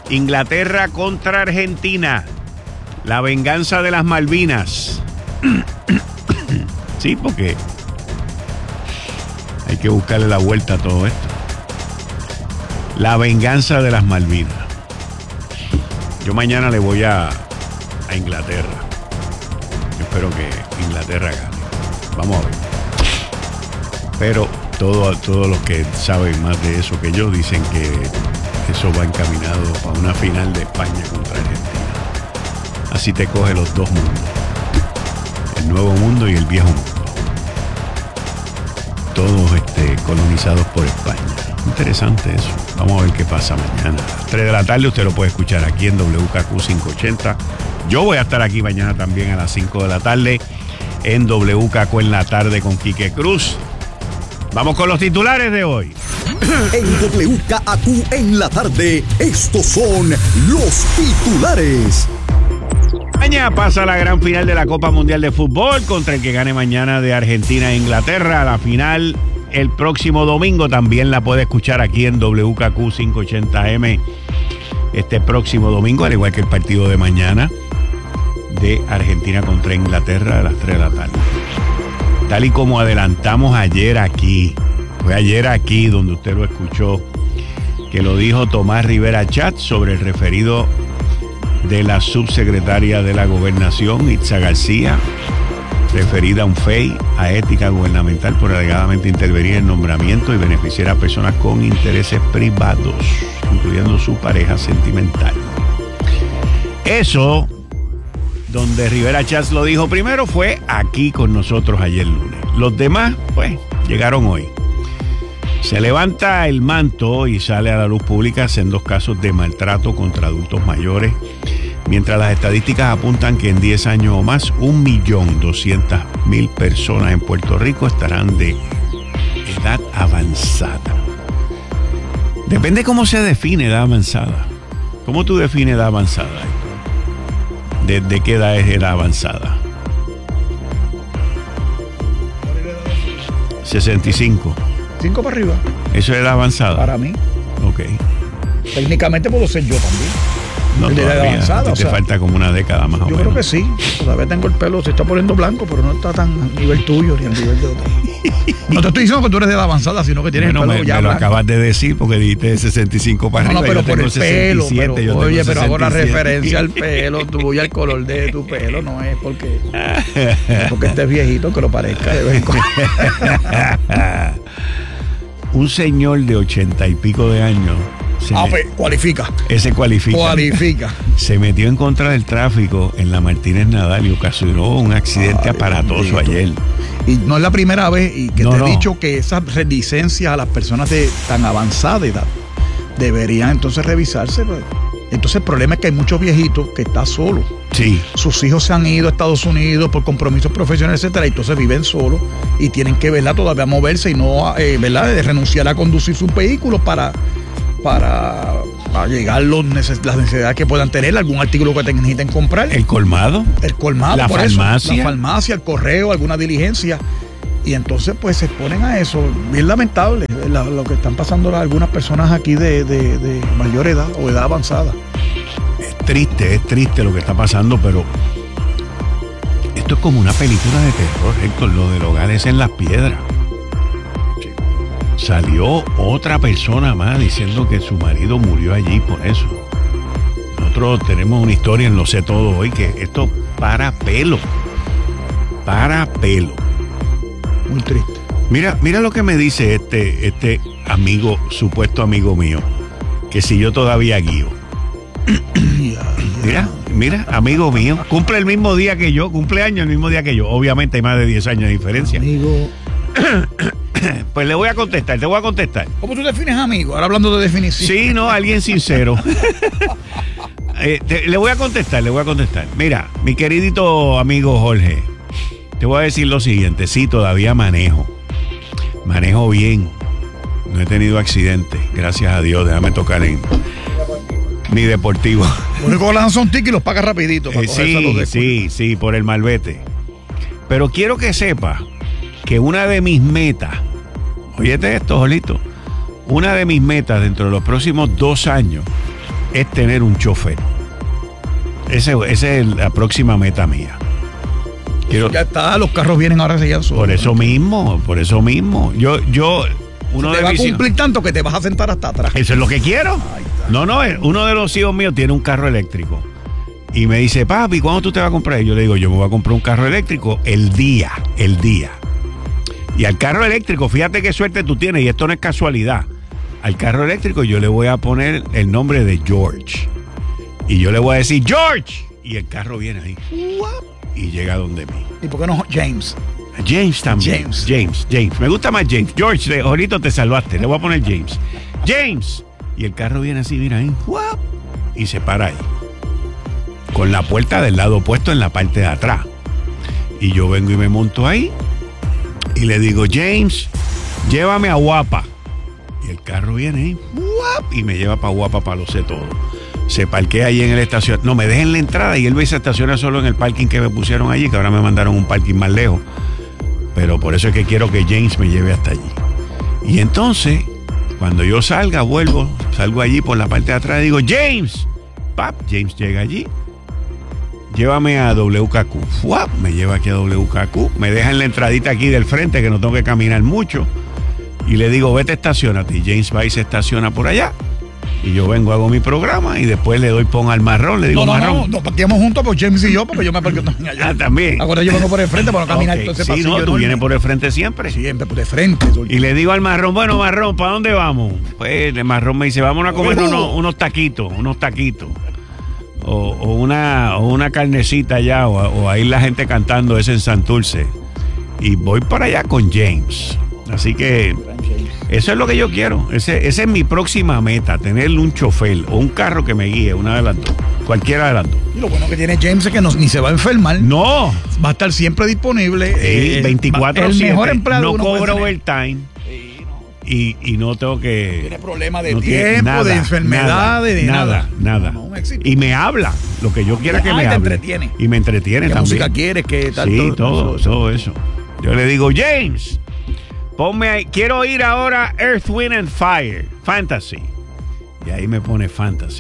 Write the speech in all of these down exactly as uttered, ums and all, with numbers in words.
Inglaterra contra Argentina. La venganza de las Malvinas. Sí, porque hay que buscarle la vuelta a todo esto. La venganza de las Malvinas. Yo mañana le voy a, a Inglaterra. Yo espero que Inglaterra gane. Vamos a ver. Pero todo, todos los que saben más de eso que yo dicen que eso va encaminado a una final de España contra Argentina. Así te coge los dos mundos. El nuevo mundo y el viejo mundo. Todos este, colonizados por España. Interesante eso. Vamos a ver qué pasa mañana. A las tres de la tarde usted lo puede escuchar aquí en W K Q quinientos ochenta. Yo voy a estar aquí mañana también a las cinco de la tarde en W K Q en la tarde con Quique Cruz. Vamos con los titulares de hoy. En W K Q en la tarde, estos son los titulares. Mañana pasa la gran final de la Copa Mundial de Fútbol contra el que gane mañana de Argentina e Inglaterra. La final el próximo domingo también la puede escuchar aquí en W K Q quinientos ochenta M este próximo domingo, al igual que el partido de mañana de Argentina contra Inglaterra a las tres de la tarde. Tal y como adelantamos ayer aquí, fue ayer aquí donde usted lo escuchó, que lo dijo Tomás Rivera Chatz sobre el referido de la subsecretaria de la Gobernación, Itza García, referida a un F E I, a ética gubernamental por alegadamente intervenir en nombramiento y beneficiar a personas con intereses privados, incluyendo su pareja sentimental. Eso, donde Rivera Chatz lo dijo primero, fue aquí con nosotros ayer lunes. Los demás, pues, llegaron hoy. Se levanta el manto y sale a la luz pública sendos casos de maltrato contra adultos mayores, mientras las estadísticas apuntan que en diez años o más, un millón doscientas mil personas en Puerto Rico estarán de edad avanzada. Depende cómo se define edad avanzada. ¿Cómo tú defines edad avanzada? ¿Desde qué edad es edad avanzada? sesenta y cinco. Cinco para arriba. ¿Eso es edad avanzada? Para mí. Ok. Técnicamente puedo ser yo también. No, de edad avanzada. Te o sea, falta como una década más o yo menos. creo que sí. Todavía tengo el pelo, se está poniendo blanco, pero no está tan a nivel tuyo ni a nivel de otro. No te estoy diciendo que tú eres de edad avanzada, sino que tienes bueno, el pelo me, ya me lo blanco. acabas de decir porque dijiste de sesenta y cinco para No, arriba. no, pero yo por tengo el sesenta y siete, pelo. Pero, yo oye, tengo pero hago la sesenta y siete. referencia al pelo tuyo y al color de tu pelo, no es porque, porque estés viejito que lo parezca de vez en cuando. Un señor de ochenta y pico de años. Ah, me, pues cualifica. Ese cualifica. Cualifica. Se metió en contra del tráfico en la Martínez Nadal y ocasionó un accidente Ay, aparatoso bendito. ayer. Y no es la primera vez y que no, te he no. dicho que esas licencias a las personas de tan avanzada edad deberían entonces revisarse. Pues. Entonces el problema es que hay muchos viejitos que están solos. Sí. Sus hijos se han ido a Estados Unidos por compromisos profesionales, etcétera, y entonces viven solos y tienen que, ¿verdad?, todavía moverse y no, eh, ¿verdad?, de renunciar a conducir sus vehículos para, para, para llegar los neces- las necesidades que puedan tener, algún artículo que te necesiten comprar. ¿El colmado? El colmado, la por farmacia. Eso, la farmacia, el correo, alguna diligencia. Y entonces pues se exponen a eso. Bien lamentable la, lo que están pasando algunas personas aquí de, de, de mayor edad o edad avanzada. Es triste, es triste lo que está pasando, pero esto es como una película de terror, Héctor, lo del hogar es en las piedras. Salió otra persona más diciendo que su marido murió allí por eso. Nosotros tenemos una historia en Lo Sé Todo hoy que esto para pelo. Para pelo. Muy triste. Mira, mira lo que me dice este, este amigo, supuesto amigo mío, que si yo todavía guío. Mira, mira, amigo mío, cumple el mismo día que yo, cumpleaños el mismo día que yo. Obviamente hay más de diez años de diferencia. Amigo. Pues le voy a contestar, te voy a contestar. ¿Cómo tú defines amigo? Ahora hablando de definición. Sí, no, alguien sincero. eh, te, le voy a contestar, le voy a contestar. Mira, mi queridito amigo Jorge, te voy a decir lo siguiente. Sí, todavía manejo. Manejo bien. No he tenido accidentes, gracias a Dios. Déjame tocar en mi deportivo. Lo único que lanza un ticket y los paga rapidito. Para eh, sí, sí, sí, por el malvete. Pero quiero que sepa que una de mis metas, óyete esto, Jolito, una de mis metas dentro de los próximos dos años es tener un chofer. Ese, esa es la próxima meta mía. Quiero, ya está, los carros vienen ahora se solos. Por eso mismo, por eso mismo. Yo, yo, uno te de va a mis cumplir hijos, tanto que te vas a sentar hasta atrás. eso es lo que quiero. No, no, uno de los hijos míos tiene un carro eléctrico. Y me dice, papi, ¿cuándo tú te vas a comprar? Y yo le digo, yo me voy a comprar un carro eléctrico el día, el día. Y al carro eléctrico, fíjate qué suerte tú tienes, y esto no es casualidad. Al carro eléctrico yo le voy a poner el nombre de George. Y yo le voy a decir, George. Y el carro viene ahí. Y llega donde mí. ¿Y por qué no James? James también. James. James, James. Me gusta más James. George, ahorita te salvaste. Le voy a poner James. James. Y el carro viene así, mira ahí. Y se para ahí. Con la puerta del lado opuesto en la parte de atrás. Y yo vengo y me monto ahí. Y le digo, James, llévame a Guapa. Y el carro viene ahí. Y me lleva para Guapa, para lo sé todo. Se parquea ahí en el estación. No, me dejen la entrada y él se estaciona solo en el parking que me pusieron allí, que ahora me mandaron un parking más lejos. Pero por eso es que quiero que James me lleve hasta allí. Y entonces, cuando yo salga, vuelvo, salgo allí por la parte de atrás y digo, James, pap, James llega allí. Llévame a W K Q. ¡Fuap! Me lleva aquí a W K Q. Me deja en la entradita aquí del frente, que no tengo que caminar mucho. Y le digo, vete, estacionate. Y James va y se estaciona por allá. Y yo vengo, hago mi programa y después le doy pon al marrón. Le digo, no, no, marrón. no, nos parqueamos juntos, pues James y yo, porque yo me parqueo también allá. Ah, también. Ahora yo vengo por el frente para no caminar Okay. todo ese Sí, pasillo no, tú enorme. vienes por el frente siempre. Siempre por de frente. Y le digo al marrón, bueno, marrón, ¿para dónde vamos? Pues el marrón me dice, vámonos a comer unos, unos taquitos, unos taquitos. O, o, una, o una carnecita allá, o, o ahí la gente cantando ese en Santurce. Y voy para allá con James. Así que eso es lo que yo quiero. Ese, esa es mi próxima meta, tener un chofer o un carro que me guíe, una de las dos. Cualquiera de las dos. Y lo bueno que tiene James es que no, ni se va a enfermar. No. Va a estar siempre disponible. Sí, eh, veinticuatro el siete. mejor empleado. No uno puede cobro tener. overtime. Sí, no. Y, y no tengo que... Tiene problemas de no tiene tiempo, nada, de enfermedades, de nada. Nada, nada. No, no, un éxito. Y me habla lo que yo quiera que Ah, me te hable. entretiene. Y me entretiene ¿Qué también. música quieres? ¿Qué tal? Sí, todo, todo, todo eso. Yo le digo, James, ponme ahí. Quiero ir ahora a Earth, Wind and Fire, Fantasy. Y ahí me pone Fantasy.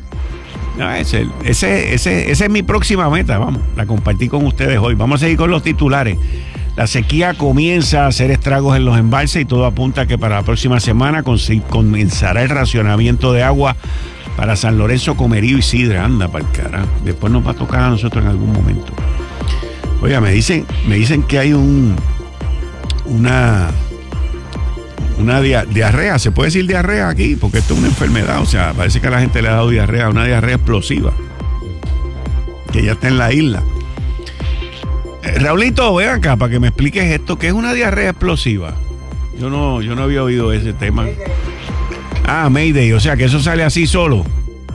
No, ese, ese, ese, esa es mi próxima meta, vamos. La compartí con ustedes hoy. Vamos a seguir con los titulares. La sequía comienza a hacer estragos en los embalses y todo apunta a que para la próxima semana comenzará el racionamiento de agua para San Lorenzo, Comerío y Sidra. Anda para el cara. Después nos va a tocar a nosotros en algún momento. Oiga, me dicen, me dicen que hay un una una dia, diarrea, se puede decir diarrea aquí, porque esto es una enfermedad, o sea, parece que a la gente le ha dado diarrea, una diarrea explosiva, que ya está en la isla. Eh, Raulito, ven acá para que me expliques esto, ¿qué es una diarrea explosiva? Yo no, yo no había oído ese tema. Ah, Mayday, o sea que eso sale así solo.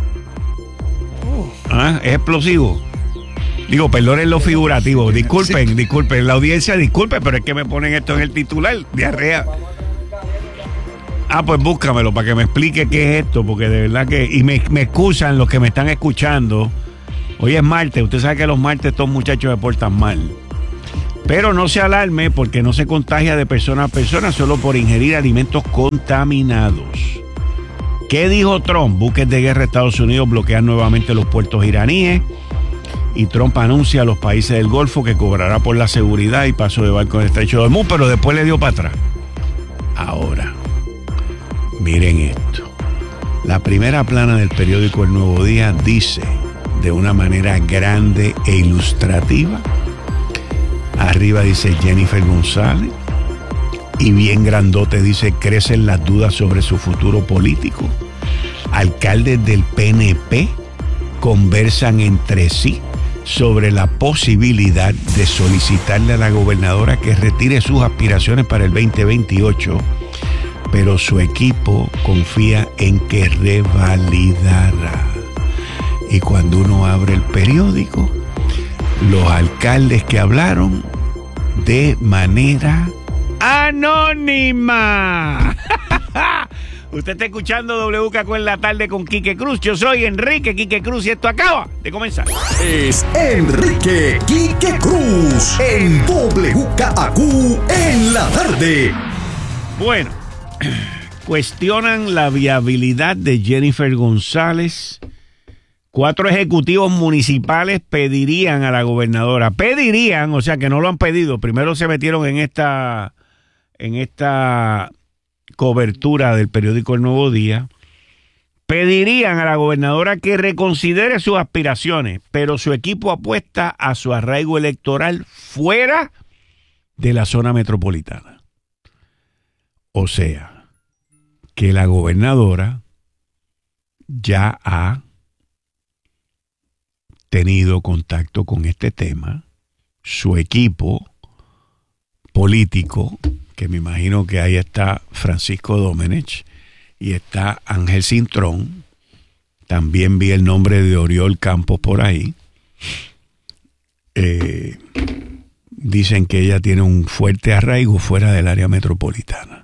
Ah, es explosivo. Digo, perdonen lo figurativo, disculpen, disculpen, la audiencia disculpe, pero es que me ponen esto en el titular, diarrea. Ah, pues búscamelo para que me explique qué es esto, porque de verdad que... Y me, me excusan los que me están escuchando. Hoy es martes, usted sabe que los martes estos muchachos se portan mal. Pero no se alarme porque no se contagia de persona a persona solo por ingerir alimentos contaminados. ¿Qué dijo Trump? Buques de guerra de Estados Unidos bloquean nuevamente los puertos iraníes. Y Trump anuncia a los países del Golfo que cobrará por la seguridad y paso de barco en el estrecho de Hormuz, pero después le dio para atrás. Ahora, miren esto. La primera plana del periódico El Nuevo Día dice, de una manera grande e ilustrativa, arriba dice Jennifer González, y bien grandote dice, crecen las dudas sobre su futuro político. Alcaldes del P N P conversan entre sí sobre la posibilidad de solicitarle a la gobernadora que retire sus aspiraciones para el veinte veintiocho, pero su equipo confía en que revalidará. Y cuando uno abre el periódico, los alcaldes que hablaron de manera anónima. Usted está escuchando W K Q en la tarde con Quique Cruz. Yo soy Enrique Quique Cruz y esto acaba de comenzar. Es Enrique Quique Cruz en W K Q en la tarde. Bueno, cuestionan la viabilidad de Jennifer González Cuatro ejecutivos municipales pedirían a la gobernadora, pedirían, o sea que no lo han pedido, primero se metieron en esta, en esta cobertura del periódico El Nuevo Día, pedirían a la gobernadora que reconsidere sus aspiraciones, pero su equipo apuesta a su arraigo electoral fuera de la zona metropolitana. O sea, que la gobernadora ya ha tenido contacto con este tema, su equipo político, que me imagino que ahí está Francisco Domenech y está Ángel Cintrón, también vi el nombre de Oriol Campos por ahí, eh, dicen que ella tiene un fuerte arraigo fuera del área metropolitana.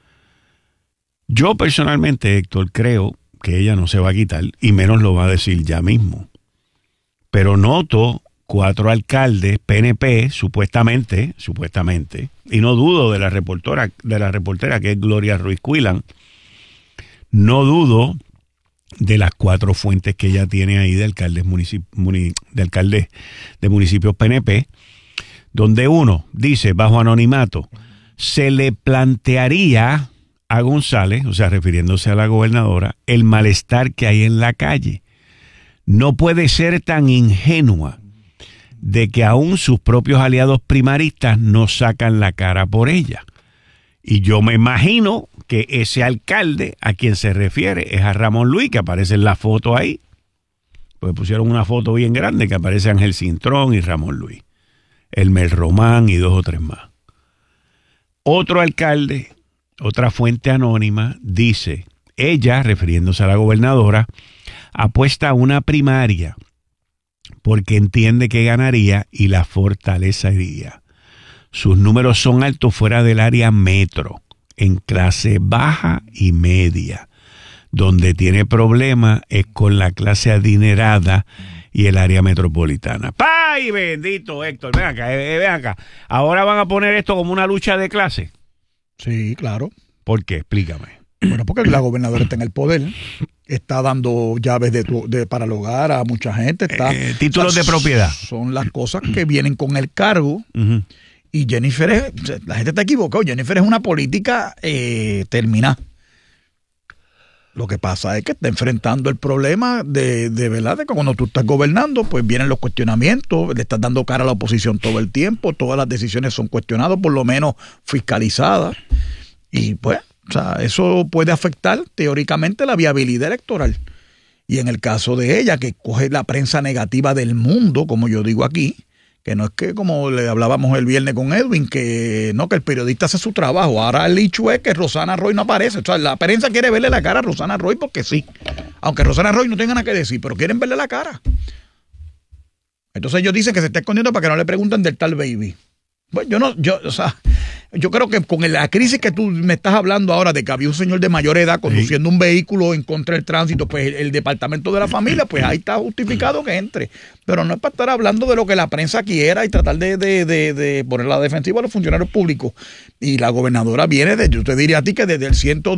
Yo personalmente, Héctor, creo que ella no se va a quitar, y menos lo va a decir ya mismo. Pero noto cuatro alcaldes P N P, supuestamente, supuestamente, y no dudo de la reportera, de la reportera que es Gloria Ruiz Cuilan, no dudo de las cuatro fuentes que ella tiene ahí de alcaldes, municip, muni, de, alcaldes de municipios P N P, donde uno dice, bajo anonimato, se le plantearía a González, o sea, refiriéndose a la gobernadora, el malestar que hay en la calle. No puede ser tan ingenua de que aún sus propios aliados primaristas no sacan la cara por ella. Y yo me imagino que ese alcalde a quien se refiere es a Ramón Luis, que aparece en la foto ahí. Pues pusieron una foto bien grande que aparece Ángel Cintrón y Ramón Luis. Elmer Román y dos o tres más. Otro alcalde, otra fuente anónima, dice, ella, refiriéndose a la gobernadora, apuesta a una primaria porque entiende que ganaría y la fortalecería. Sus números son altos fuera del área metro, en clase baja y media. Donde tiene problema es con la clase adinerada y el área metropolitana. ¡Ay, bendito, Héctor! Ven acá, eh, ven acá. Ahora van a poner esto como una lucha de clase. Sí, claro. ¿Por qué? Explícame. Bueno, porque la gobernadora está en el poder, está dando llaves de, de para el hogar a mucha gente. Está, eh, títulos o sea, de propiedad. Son las cosas que vienen con el cargo. Uh-huh. Y Jennifer es, la gente está equivocada, Jennifer es una política eh, terminada. Lo que pasa es que está enfrentando el problema de, de verdad, de que cuando tú estás gobernando, pues vienen los cuestionamientos, le estás dando cara a la oposición todo el tiempo, todas las decisiones son cuestionadas, por lo menos fiscalizadas. Y pues, o sea, eso puede afectar teóricamente la viabilidad electoral. Y en el caso de ella, que coge la prensa negativa del mundo, como yo digo aquí, que no es que como le hablábamos el viernes con Edwin, que no, que el periodista hace su trabajo. Ahora el hecho es que Rosana Roy no aparece. O sea, la prensa quiere verle la cara a Rosana Roy porque sí. Aunque Rosana Roy no tenga nada que decir, pero quieren verle la cara. Entonces ellos dicen que se está escondiendo para que no le pregunten del tal baby. Pues yo no, yo, o sea, yo creo que con la crisis que tú me estás hablando ahora de que había un señor de mayor edad conduciendo sí. un vehículo en contra del tránsito, pues el, el departamento de la familia, pues ahí está justificado que entre. Pero no es para estar hablando de lo que la prensa quiera y tratar de, de, de, de poner la defensiva a los funcionarios públicos. Y la gobernadora viene de, yo te diría a ti que desde el ciento